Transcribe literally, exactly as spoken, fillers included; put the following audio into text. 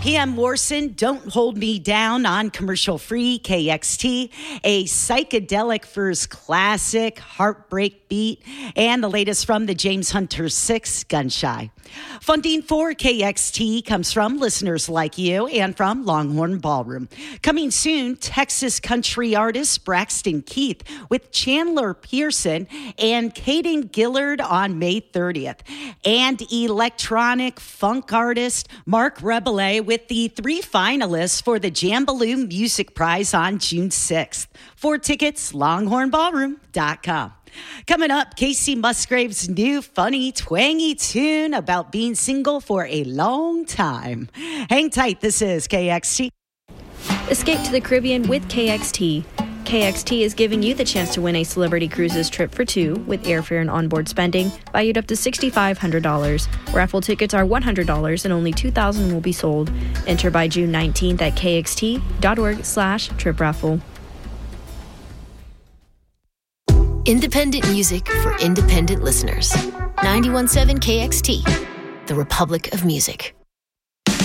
P M Morrison, Don't Hold Me Down on commercial-free K X T, a psychedelic first classic, Heartbreak Beat, and the latest from the James Hunter six, Gunshy. Funding for K X T comes from listeners like you and from Longhorn Ballroom. Coming soon, Texas country artist Braxton Keith with Chandler Pearson and Caden Gillard on May thirtieth. And electronic funk artist Mark Rebele with the three finalists for the Jambaloo Music Prize on June sixth. For tickets, longhorn ballroom dot com. Coming up, Casey Musgrave's new funny, twangy tune about being single for a long time. Hang tight, this is K X T. Escape to the Caribbean with K X T. K X T is giving you the chance to win a Celebrity Cruises trip for two with airfare and onboard spending valued up to six thousand five hundred dollars. Raffle tickets are one hundred dollars and only two thousand will be sold. Enter by June nineteenth at kxt.org slash trip raffle. Independent music for independent listeners. ninety-one point seven K X T, the Republic of Music.